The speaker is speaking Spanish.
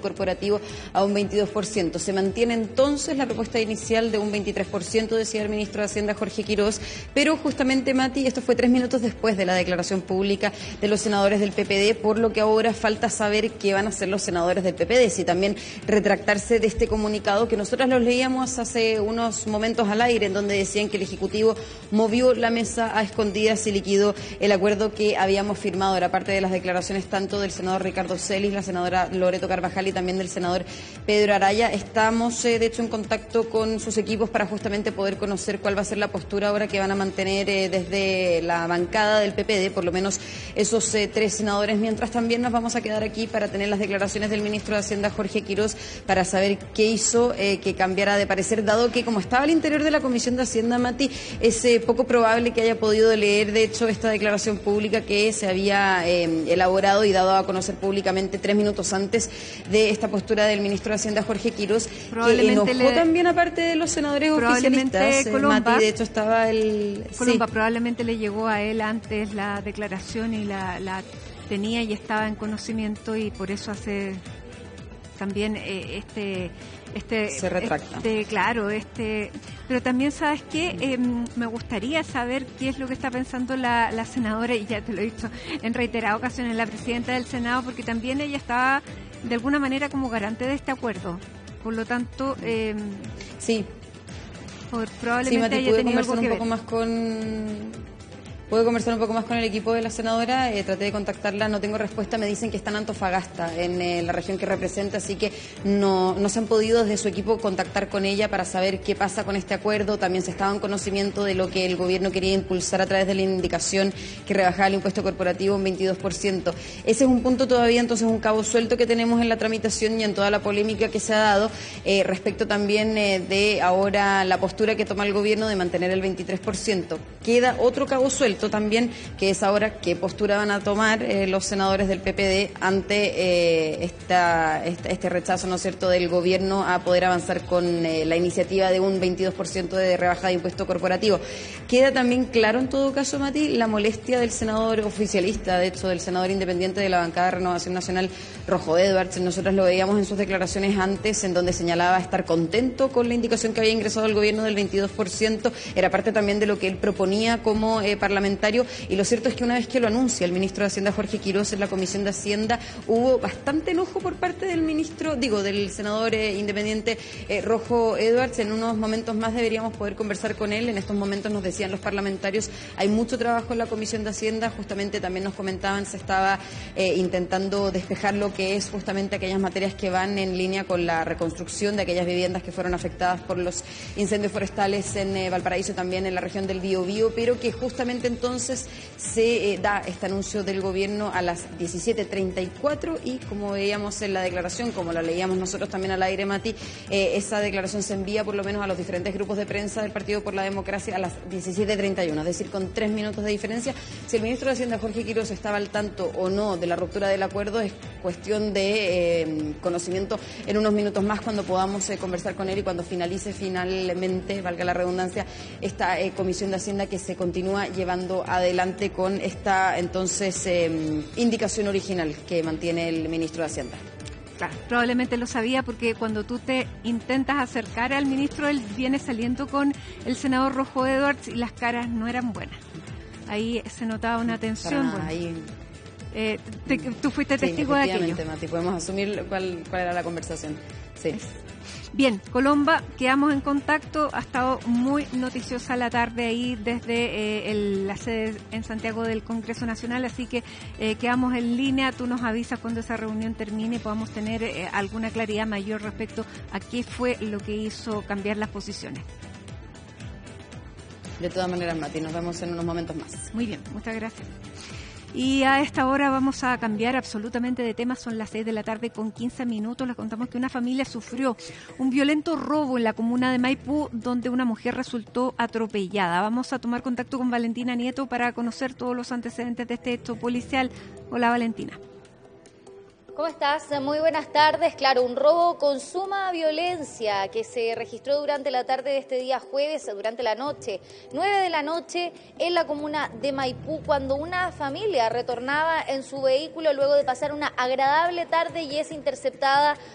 corporativo a un 22%. Se mantiene entonces la propuesta inicial de un 23%, decía el ministro de Hacienda Jorge Quirós, pero justamente, Mati, esto fue 3 minutos después de la declaración pública de los senadores del PPD, por lo que ahora falta saber qué van a hacer los senadores del PPD, si también retractarse de este comunicado que nosotros los leíamos hace unos momentos al aire, en donde decían que el Ejecutivo movió la mesa a escondidas y liquidó el acuerdo que habíamos firmado. Era parte de las declaraciones tanto del senador Ricardo Celis, la senadora Loreto Carvajal y también del senador Pedro Araya. Estamos, de hecho, en contacto con sus equipos para justamente poder conocer cuál va a ser la postura ahora que van a mantener desde la bancada del PPD, por lo menos esos 3 senadores, mientras también nos vamos a quedar aquí para tener las declaraciones del ministro de Hacienda Jorge Quirós para saber qué hizo que cambiara de parecer, dado que como estaba al interior de la Comisión de Hacienda, Mati, es poco probable que haya podido leer, de hecho, esta declaración pública que se había elaborado y dado a conocer públicamente 3 minutos antes de esta postura del ministro de Hacienda Jorge Quirós, que enojó también aparte de los senadores oficialistas. Colomba, Mati, de hecho estaba Colomba, probablemente le llegó a él antes la declaración y la tenía y estaba en conocimiento, y por eso hace también se retracta. Pero también, ¿sabes qué? Me gustaría saber qué es lo que está pensando la senadora, y ya te lo he dicho en reiteradas ocasiones, la presidenta del Senado, porque también ella estaba de alguna manera como garante de este acuerdo. Por lo tanto, sí, probablemente Mati, haya tenido algo que ver. Pude conversar un poco más con el equipo de la senadora, traté de contactarla, no tengo respuesta, me dicen que está en Antofagasta, en la región que representa, así que no se han podido desde su equipo contactar con ella para saber qué pasa con este acuerdo. También se estaba en conocimiento de lo que el gobierno quería impulsar a través de la indicación que rebajaba el impuesto corporativo un 22%. Ese es un punto todavía, entonces, un cabo suelto que tenemos en la tramitación y en toda la polémica que se ha dado respecto también de ahora la postura que toma el gobierno de mantener el 23%. Queda otro cabo suelto también, que es ahora qué postura van a tomar los senadores del PPD ante este rechazo, ¿no es cierto?, del gobierno a poder avanzar con la iniciativa de un 22% de rebaja de impuesto corporativo. Queda también claro, en todo caso, Mati, la molestia del senador oficialista, de hecho, del senador independiente de la bancada de Renovación Nacional, Rojo Edwards. Nosotros lo veíamos en sus declaraciones antes, en donde señalaba estar contento con la indicación que había ingresado el gobierno del 22%. Era parte también de lo que él proponía como parlamentario, y lo cierto es que una vez que lo anuncia el ministro de Hacienda Jorge Quirós en la Comisión de Hacienda, hubo bastante enojo por parte del senador independiente Rojo Edwards. En unos momentos más deberíamos poder conversar con él. En estos momentos nos decían los parlamentarios, hay mucho trabajo en la Comisión de Hacienda, justamente también nos comentaban, se estaba intentando despejar lo que es justamente aquellas materias que van en línea con la reconstrucción de aquellas viviendas que fueron afectadas por los incendios forestales en Valparaíso, también en la región del Biobío, pero que justamente entonces se da este anuncio del gobierno a las 17:34 y, como veíamos en la declaración, como la leíamos nosotros también al aire, Mati, esa declaración se envía por lo menos a los diferentes grupos de prensa del Partido por la Democracia a las 17:31, es decir, con 3 minutos de diferencia. Si el ministro de Hacienda Jorge Quirós estaba al tanto o no de la ruptura del acuerdo es cuestión de conocimiento en unos minutos más, cuando podamos conversar con él y cuando finalice finalmente, valga la redundancia, esta Comisión de Hacienda que se continúa llevando adelante con esta entonces indicación original que mantiene el ministro de Hacienda. Claro, probablemente lo sabía, porque cuando tú te intentas acercar al ministro, él viene saliendo con el senador Rojo Edwards y las caras no eran buenas. Ahí se notaba una tensión. Tú fuiste testigo de aquello. Mati, podemos asumir cuál era la conversación. Sí. Bien, Colomba, quedamos en contacto. Ha estado muy noticiosa la tarde ahí desde la sede en Santiago del Congreso Nacional, así que quedamos en línea. Tú nos avisas cuando esa reunión termine y podamos tener alguna claridad mayor respecto a qué fue lo que hizo cambiar las posiciones. De todas maneras, Mati, nos vemos en unos momentos más. Muy bien, muchas gracias. Y a esta hora vamos a cambiar absolutamente de tema. Son las 6:15 p.m. Les contamos que una familia sufrió un violento robo en la comuna de Maipú, donde una mujer resultó atropellada. Vamos a tomar contacto con Valentina Nieto para conocer todos los antecedentes de este hecho policial. Hola, Valentina. ¿Cómo estás? Muy buenas tardes. Claro, un robo con suma violencia que se registró durante la tarde de este día jueves, durante la noche, 9 de la noche, en la comuna de Maipú, cuando una familia retornaba en su vehículo luego de pasar una agradable tarde y es interceptada